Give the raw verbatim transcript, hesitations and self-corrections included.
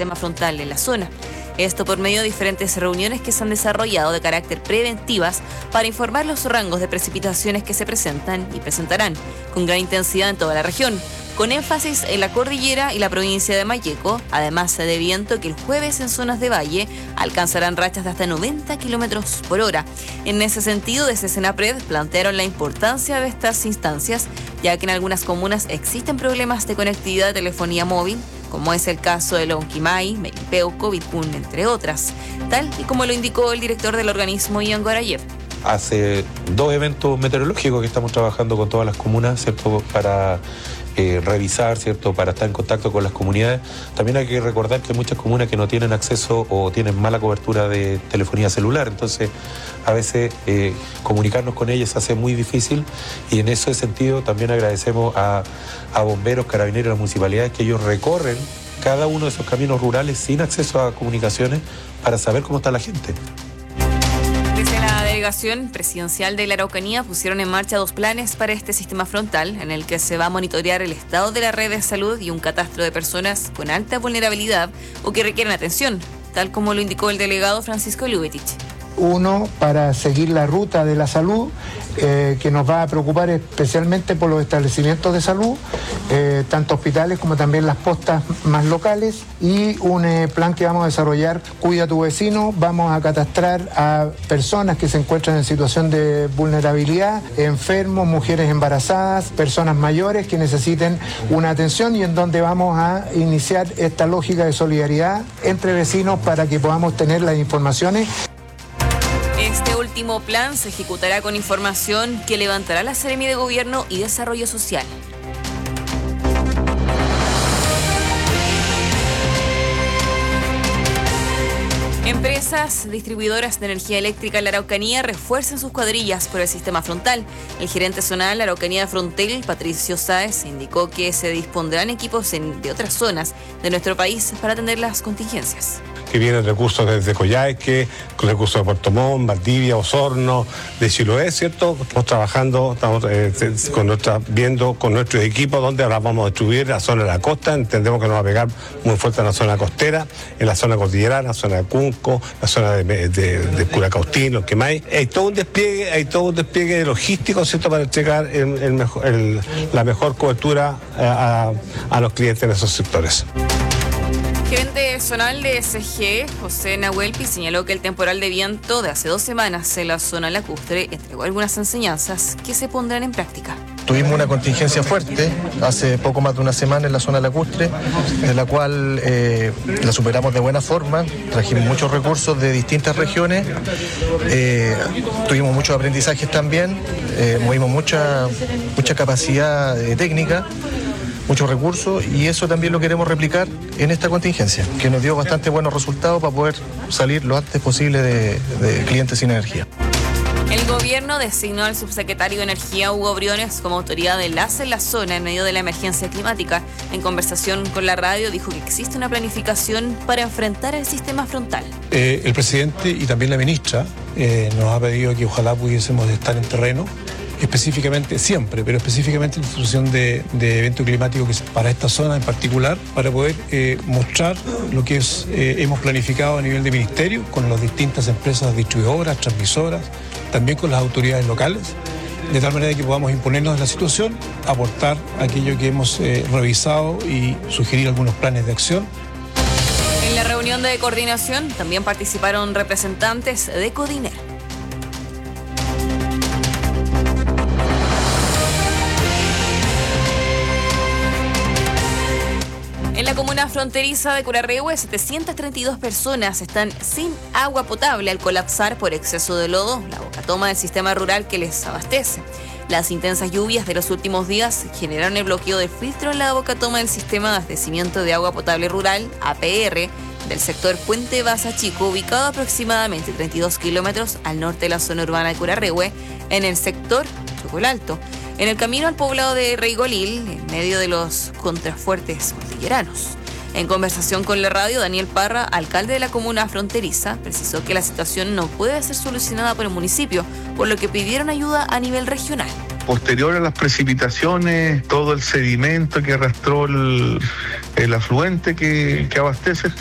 sistema frontal en la zona. Esto por medio de diferentes reuniones que se han desarrollado de carácter preventivas para informar los rangos de precipitaciones que se presentan y presentarán con gran intensidad en toda la región, con énfasis en la cordillera y la provincia de Malleco, además de viento que el jueves en zonas de valle alcanzarán rachas de hasta noventa kilómetros por hora. En ese sentido, desde Senapred plantearon la importancia de estas instancias, ya que en algunas comunas existen problemas de conectividad de telefonía móvil, como es el caso de Lonquimay, Melipeuco, Vicuña, entre otras, tal y como lo indicó el director del organismo, Ian Gorayev. Hace dos eventos meteorológicos que estamos trabajando con todas las comunas, ¿cierto?, para eh, revisar, ¿cierto?, para estar en contacto con las comunidades. También hay que recordar que hay muchas comunas que no tienen acceso o tienen mala cobertura de telefonía celular, entonces a veces eh, comunicarnos con ellas se hace muy difícil, y en ese sentido también agradecemos a, a bomberos, carabineros, a las municipalidades, que ellos recorren cada uno de esos caminos rurales sin acceso a comunicaciones para saber cómo está la gente. Desde la delegación presidencial de la Araucanía pusieron en marcha dos planes para este sistema frontal, en el que se va a monitorear el estado de la red de salud y un catastro de personas con alta vulnerabilidad o que requieren atención, tal como lo indicó el delegado Francisco Lubetich. Uno, para seguir la ruta de la salud, eh, que nos va a preocupar especialmente por los establecimientos de salud, eh, tanto hospitales como también las postas más locales, y un eh, plan que vamos a desarrollar, Cuida a tu vecino. Vamos a catastrar a personas que se encuentran en situación de vulnerabilidad, enfermos, mujeres embarazadas, personas mayores que necesiten una atención, y en donde vamos a iniciar esta lógica de solidaridad entre vecinos para que podamos tener las informaciones. Este último plan se ejecutará con información que levantará la Seremi de Gobierno y Desarrollo Social. Empresas distribuidoras de energía eléctrica en la Araucanía refuerzan sus cuadrillas por el sistema frontal. El gerente zonal de Araucanía Frontel, Patricio Sáez, indicó que se dispondrán equipos en, de otras zonas de nuestro país para atender las contingencias. Que vienen recursos desde Coyhaique, recursos de Puerto Montt, Valdivia, Osorno, de Chiloé, ¿cierto? Estamos trabajando, estamos eh, con nuestra, viendo con nuestros equipos dónde ahora vamos a distribuir la zona de la costa. Entendemos que nos va a pegar muy fuerte en la zona costera, en la zona cordillerana, en la zona de Cunco, la zona de, de, de Curacaustín, Lonquimay. Hay todo un despliegue, hay todo un despliegue logístico, ¿cierto?, para entregar el, el mejor, el, la mejor cobertura a, a, a los clientes en esos sectores. Gerente zonal de S G, José Nahuelpi, señaló que el temporal de viento de hace dos semanas en la zona lacustre entregó algunas enseñanzas que se pondrán en práctica. Tuvimos una contingencia fuerte hace poco más de una semana en la zona lacustre, de la cual eh, la superamos de buena forma, trajimos muchos recursos de distintas regiones, eh, tuvimos muchos aprendizajes también, eh, movimos mucha, mucha capacidad eh, técnica, muchos recursos, y eso también lo queremos replicar en esta contingencia, que nos dio bastante buenos resultados para poder salir lo antes posible de, de clientes sin energía. El gobierno designó al subsecretario de Energía, Hugo Briones, como autoridad de enlace en la zona en medio de la emergencia climática. En conversación con la radio dijo que existe una planificación para enfrentar el sistema frontal. Eh, el presidente y también la ministra eh, nos ha pedido que ojalá pudiésemos estar en terreno, específicamente, siempre, pero específicamente en función de, de evento climático que es para esta zona en particular, para poder eh, mostrar lo que es, eh, hemos planificado a nivel de ministerio con las distintas empresas distribuidoras, transmisoras, también con las autoridades locales, de tal manera que podamos imponernos en la situación, aportar aquello que hemos eh, revisado y sugerir algunos planes de acción. En la reunión de coordinación también participaron representantes de Codiner. En la comuna fronteriza de Curarrehue, setecientas treinta y dos personas están sin agua potable al colapsar por exceso de lodo la bocatoma del sistema rural que les abastece. Las intensas lluvias de los últimos días generaron el bloqueo del filtro en la bocatoma del sistema de abastecimiento de agua potable rural, A P R, del sector Puente Baza Chico, ubicado aproximadamente treinta y dos kilómetros al norte de la zona urbana de Curarrehue, en el sector Chocol Alto, en el camino al poblado de Reigolil, en medio de los contrafuertes cordilleranos. En conversación con la radio, Daniel Parra, alcalde de la comuna fronteriza, precisó que la situación no puede ser solucionada por el municipio, por lo que pidieron ayuda a nivel regional. Posterior a las precipitaciones, todo el sedimento que arrastró el, el afluente que, que abastece